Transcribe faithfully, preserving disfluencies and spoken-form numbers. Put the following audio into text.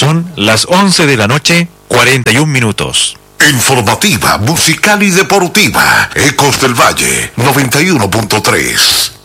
Son las once de la noche, cuarenta y un minutos. Informativa, musical y deportiva. Ecos del Valle, noventa y uno punto tres.